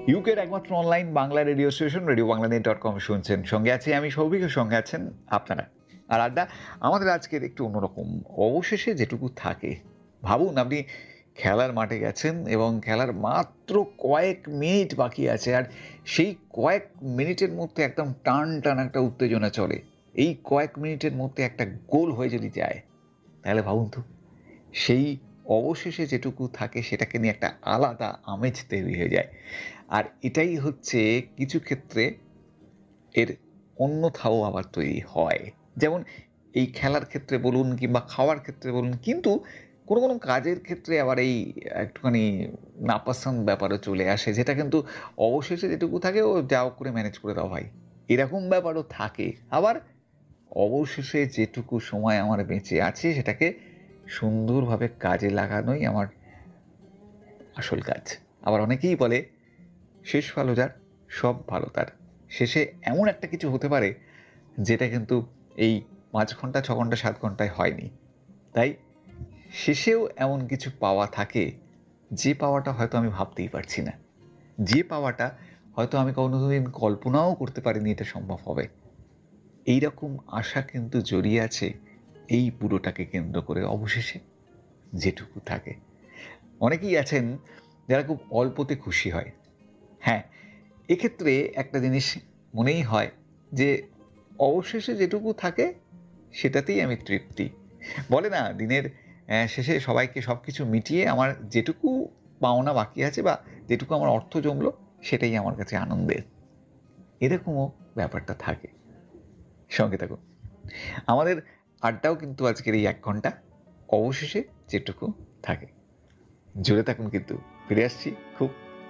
ইউকের একমাত্র online Bangla radio station radio Bangla নেট.কম শুনছেন। সঙ্গে আছি আমি সৌভিকের, সঙ্গে আছেন আপনারা। আর আড্ডা আমাদের আজকের একটু অন্যরকম। অবশেষে যেটুকু থাকে, ভাবুন আপনি খেলার মাঠে গেছেন এবং খেলার মাত্র কয়েক মিনিট বাকি আছে, আর সেই কয়েক মিনিটের মধ্যে একদম টান টান একটা উত্তেজনা চলে। এই কয়েক মিনিটের মধ্যে একটা গোল হয়ে যদি যায়, তাহলে ভাবুন তো সেই অবশেষে যেটুকু থাকে সেটাকে নিয়ে একটা আলাদা আমেজ তৈরি হয়ে যায়। আর এটাই হচ্ছে কিছু ক্ষেত্রে এর অন্যথাও আবার তৈরি হয়। যেমন এই খেলার ক্ষেত্রে বলুন কিংবা খাওয়ার ক্ষেত্রে বলুন, কিন্তু কোনো কোনো কাজের ক্ষেত্রে আবার এই একটুখানি নাপসন্দ ব্যাপারও চলে আসে, যেটা কিন্তু অবশেষে যেটুকু থাকে ও যাও করে ম্যানেজ করে দাও ভাই, এরকম ব্যাপারও থাকে। আবার অবশেষে যেটুকু সময় আমার বেঁচে আছে সেটাকে সুন্দরভাবে কাজে লাগানোই আমার আসল কাজ। আবার অনেকেই বলে শেষ ভালো যার সব ভালো তার। শেষে এমন একটা কিছু হতে পারে যেটা কিন্তু এই ৫ ঘন্টা ৬ ঘন্টা ৭ ঘন্টায় হয়নি। তাই শেষেও এমন কিছু পাওয়া থাকে, যে পাওয়াটা হয়তো আমি ভাবতেই পারছি না, যে পাওয়াটা হয়তো আমি কোনোদিন কল্পনাও করতে পারিনি এটা সম্ভব হবে। এইরকম আশা কিন্তু জড়িয়ে আছে এই পুরোটাকে কেন্দ্র করে অবশেষে যেটুকু থাকে। অনেকেই আছেন যারা খুব অল্পতে খুশি হয়। হ্যাঁ, এক্ষেত্রে একটা জিনিস মনেই হয় যে অবশেষে যেটুকু থাকে সেটাতেই আমি তৃপ্তি। বলে না, দিনের শেষে সবাইকে সব কিছু মিটিয়ে আমার যেটুকু পাওনা বাকি আছে বা যেটুকু আমার অর্থ জমলো সেটাই আমার কাছে আনন্দের। এরকমও ব্যাপারটা থাকে। সঙ্গে থাকুন। আমাদের আড্ডাও কিন্তু আজকের এই ১ ঘন্টা অবশেষে যেটুকু থাকে। জুড়ে থাকুন, কিন্তু ফিরে আসছি খুব